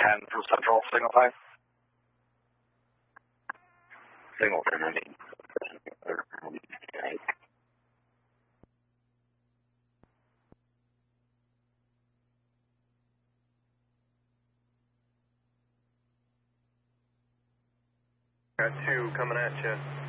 10 from Central, signal 5. Signal 10, I mean. Got 2 coming at you.